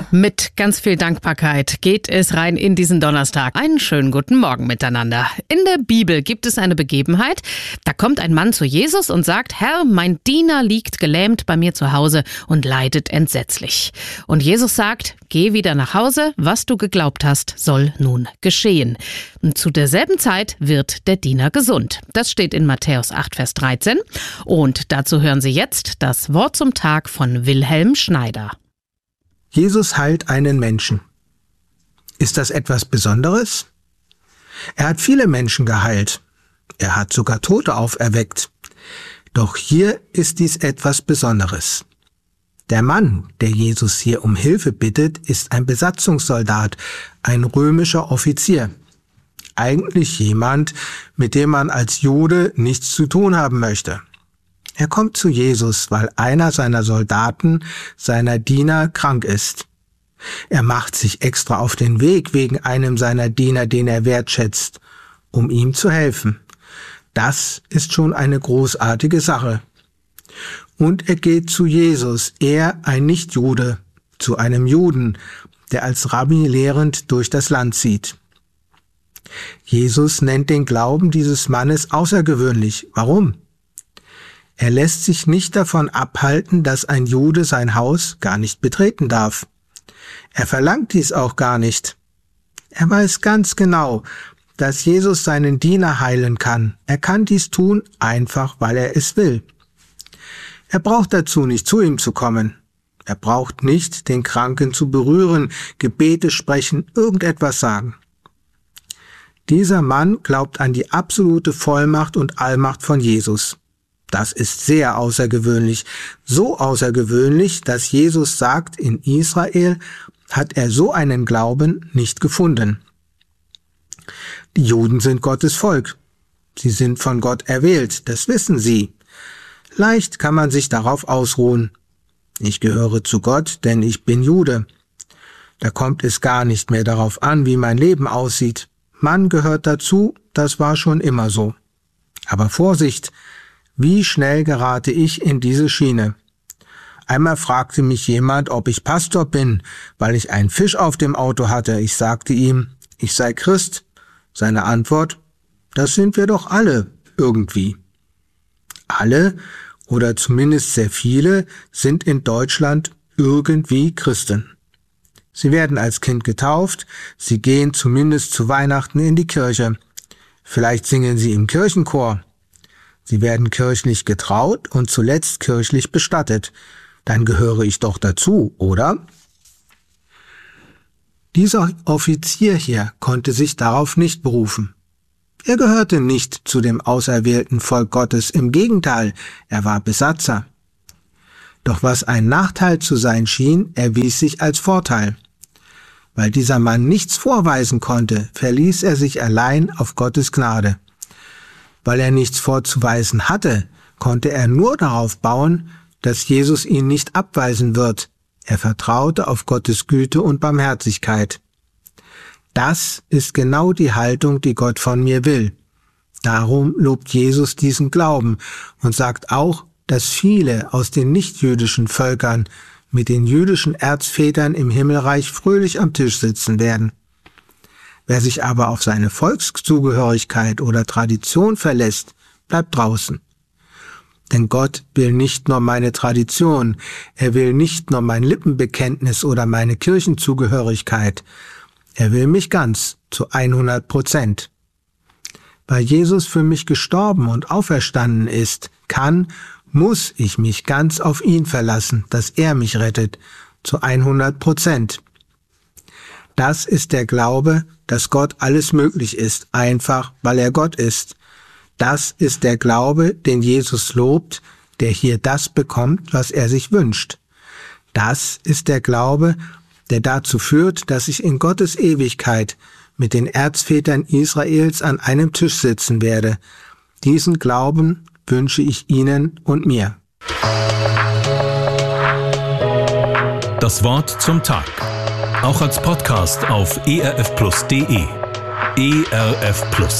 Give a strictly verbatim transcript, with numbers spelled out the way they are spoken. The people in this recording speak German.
Mit ganz viel Dankbarkeit geht es rein in diesen Donnerstag. Einen schönen guten Morgen miteinander. In der Bibel gibt es eine Begebenheit, da kommt ein Mann zu Jesus und sagt: Herr, mein Diener liegt gelähmt bei mir zu Hause und leidet entsetzlich. Und Jesus sagt: Geh wieder nach Hause, was du geglaubt hast, soll nun geschehen. Und zu derselben Zeit wird der Diener gesund. Das steht in Matthäus acht, Vers dreizehn. Und dazu hören Sie jetzt das Wort zum Tag von Wilhelm Schneider. Jesus heilt einen Menschen. Ist das etwas Besonderes? Er hat viele Menschen geheilt. Er hat sogar Tote auferweckt. Doch hier ist dies etwas Besonderes. Der Mann, der Jesus hier um Hilfe bittet, ist ein Besatzungssoldat, ein römischer Offizier. Eigentlich jemand, mit dem man als Jude nichts zu tun haben möchte. Er kommt zu Jesus, weil einer seiner Soldaten, seiner Diener, krank ist. Er macht sich extra auf den Weg wegen einem seiner Diener, den er wertschätzt, um ihm zu helfen. Das ist schon eine großartige Sache. Und er geht zu Jesus, er, ein Nichtjude, zu einem Juden, der als Rabbi lehrend durch das Land zieht. Jesus nennt den Glauben dieses Mannes außergewöhnlich. Warum? Er lässt sich nicht davon abhalten, dass ein Jude sein Haus gar nicht betreten darf. Er verlangt dies auch gar nicht. Er weiß ganz genau, dass Jesus seinen Diener heilen kann. Er kann dies tun, einfach weil er es will. Er braucht dazu nicht zu ihm zu kommen. Er braucht nicht, den Kranken zu berühren, Gebete sprechen, irgendetwas sagen. Dieser Mann glaubt an die absolute Vollmacht und Allmacht von Jesus. Das ist sehr außergewöhnlich, so außergewöhnlich, dass Jesus sagt, in Israel hat er so einen Glauben nicht gefunden. Die Juden sind Gottes Volk. Sie sind von Gott erwählt, das wissen sie. Leicht kann man sich darauf ausruhen. Ich gehöre zu Gott, denn ich bin Jude. Da kommt es gar nicht mehr darauf an, wie mein Leben aussieht. Man gehört dazu, das war schon immer so. Aber Vorsicht! Wie schnell gerate ich in diese Schiene? Einmal fragte mich jemand, ob ich Pastor bin, weil ich einen Fisch auf dem Auto hatte. Ich sagte ihm, ich sei Christ. Seine Antwort: Das sind wir doch alle irgendwie. Alle, oder zumindest sehr viele, sind in Deutschland irgendwie Christen. Sie werden als Kind getauft, sie gehen zumindest zu Weihnachten in die Kirche. Vielleicht singen sie im Kirchenchor. Sie werden kirchlich getraut und zuletzt kirchlich bestattet. Dann gehöre ich doch dazu, oder? Dieser Offizier hier konnte sich darauf nicht berufen. Er gehörte nicht zu dem auserwählten Volk Gottes, im Gegenteil, er war Besatzer. Doch was ein Nachteil zu sein schien, erwies sich als Vorteil. Weil dieser Mann nichts vorweisen konnte, verließ er sich allein auf Gottes Gnade. Weil er nichts vorzuweisen hatte, konnte er nur darauf bauen, dass Jesus ihn nicht abweisen wird. Er vertraute auf Gottes Güte und Barmherzigkeit. Das ist genau die Haltung, die Gott von mir will. Darum lobt Jesus diesen Glauben und sagt auch, dass viele aus den nichtjüdischen Völkern mit den jüdischen Erzvätern im Himmelreich fröhlich am Tisch sitzen werden. Wer sich aber auf seine Volkszugehörigkeit oder Tradition verlässt, bleibt draußen. Denn Gott will nicht nur meine Tradition, er will nicht nur mein Lippenbekenntnis oder meine Kirchenzugehörigkeit, er will mich ganz, zu hundert Prozent. Weil Jesus für mich gestorben und auferstanden ist, kann, muss ich mich ganz auf ihn verlassen, dass er mich rettet, zu hundert Prozent. Das ist der Glaube, dass Gott alles möglich ist, einfach weil er Gott ist. Das ist der Glaube, den Jesus lobt, der hier das bekommt, was er sich wünscht. Das ist der Glaube, der dazu führt, dass ich in Gottes Ewigkeit mit den Erzvätern Israels an einem Tisch sitzen werde. Diesen Glauben wünsche ich Ihnen und mir. Das Wort zum Tag. Auch als Podcast auf e r f plus punkt d e. E R F Plus.